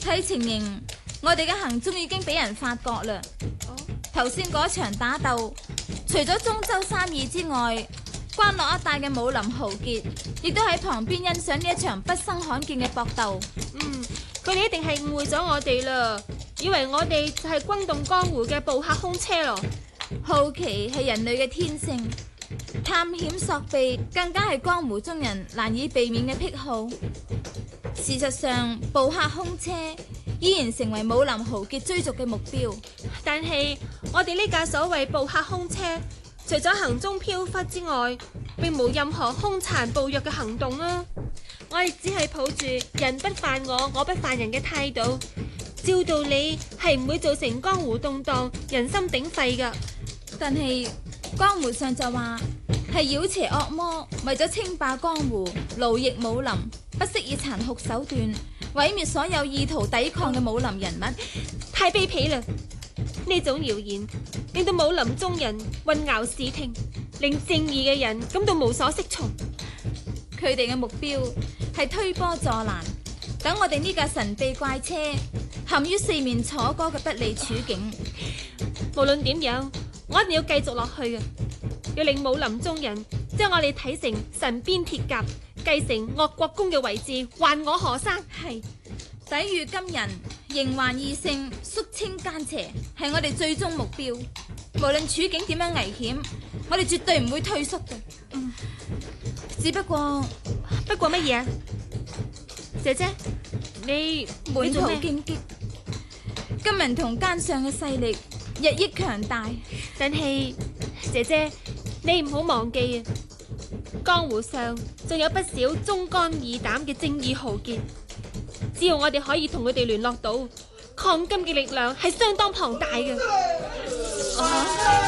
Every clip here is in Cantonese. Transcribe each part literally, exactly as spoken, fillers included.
睇情形，我哋嘅行蹤已經俾人發覺啦。頭先嗰場打鬥，除咗中州三義之外，關落一帶嘅武林豪傑亦都喺旁邊欣賞呢一場畢生罕見嘅搏鬥。 嗯，佢哋一定係誤會咗我哋啦，以為我哋就係轟動江湖嘅捕客空車咯。 好奇係人類嘅天性，探險索秘更加係江湖中人難以避免嘅癖好。事實上，捕客空車依然成為武林豪傑追逐嘅目標。 但係我哋呢架所謂捕客空車，除咗行蹤飄忽之外，並無任何兇殘暴虐嘅行動啊！我哋只係抱住人不犯我，我不犯人嘅態度，照道理係唔會造成江湖動盪、人心鼎沸噶。 但係江湖上就話係妖邪惡魔為咗稱霸江湖、奴役武林，不惜以殘酷手段毀滅所有意圖抵抗嘅武林人物， 太卑鄙啦！呢種謠言令到武林中人混淆視聽，令正義嘅人感到無所適從。 佢哋嘅目標係推波助瀾，等我哋呢架神秘怪車陷於四面楚歌嘅不利處境。 無論點樣，我一定要繼續落去嘅，要令武林中人將我哋睇成神鞭鐵甲，繼承岳國公嘅位置，還我河山。 係抵禦金人，迎還異性，肅清奸邪，係我哋最終目標。無論處境點樣危險，我哋絕對唔會退縮嘅。嗯，只不過不過乜嘢啊？姐姐，你滿途荊棘，金人同奸相嘅勢力日益強大。 但係姐姐，你唔好忘記啊，江湖上仲有不少忠肝義膽嘅正義豪傑，只要我哋可以同佢哋聯絡到，抗金嘅力量係相當龐大嘅。 啊！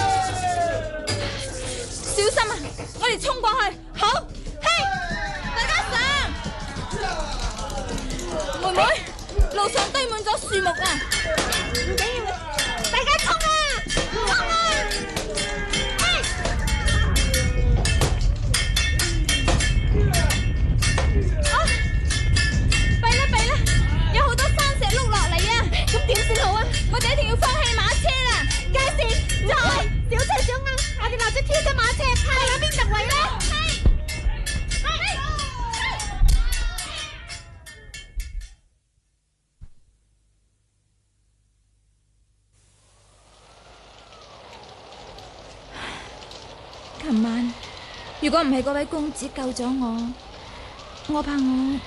小心啊！我哋衝過去。好，嘿，大家上！妹妹，路上堆滿咗樹木啊！ 唔緊要啦，大家衝啊！衝啊！嘿！ 啊！弊啦弊啦，有好多山石碌落嚟啊！咁點先好啊？我哋一定要放棄馬車啦！ 介紹，來，小翠小啱，我哋立即跳出馬車，派你去邊突圍啦！ 琴晚如果唔係嗰位公子救咗我，我怕我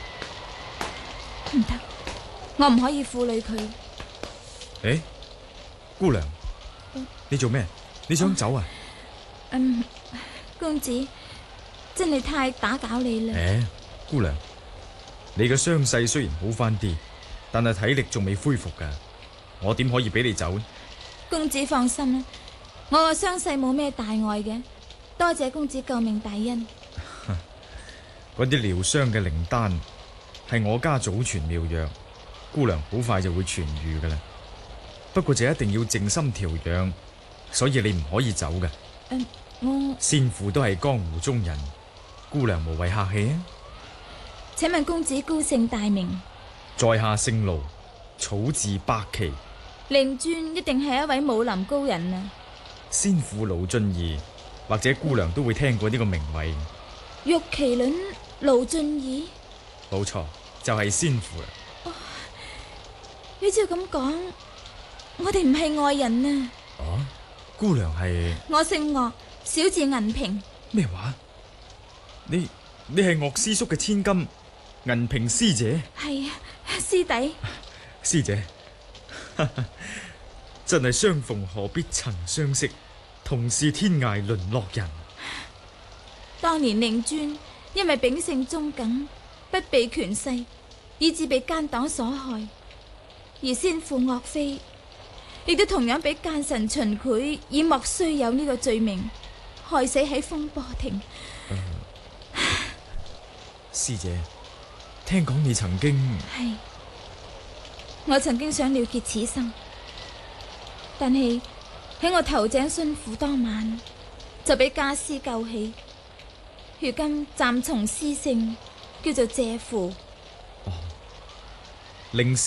唔得，我唔可以負累佢。 誒，姑娘，你做咩？你想走啊？ 嗯，公子真係太打攪你啦。 誒，姑娘，你嘅傷勢雖然好翻啲，但係體力仲未恢復噶，我點可以俾你走呢？ 公子放心啦，我個傷勢冇咩大礙嘅。多謝公子救命大恩。 嗰啲療傷嘅靈丹係我家祖傳妙藥，姑娘好快就會痊愈噶啦。不過就一定要靜心調養，所以你唔可以走噶。 嗯，我先父都係江湖中人，姑娘無謂客氣啊。 請問公子高姓大名？ 在下姓盧，草字百奇。 令尊一定係一位武林高人啊。 先父盧俊義，或者姑娘都會聽過呢個名位。 玉麒麟盧俊義？ 冇錯，就係先父啦。 哦，你照咁講，我哋唔係外人啊。 哦，姑娘係？ 我姓岳，小字銀平。 咩話？你你係岳師叔嘅千金銀平師姐？ 係啊，師弟。 師姐，真係相逢何必曾相識，同是天涯淪落人。 當年令尊因為秉性忠耿，不避權勢，以致被奸黨所害；而先父岳飛亦都同樣俾奸臣秦檜以莫須有呢個罪名，害死喺風波亭。 呃、師姐，聽講你曾經係，我曾經想了結此生，但係喺我投井殉父當晚就俾家師救起。如今暫從師姓，叫做謝父。 哦，令師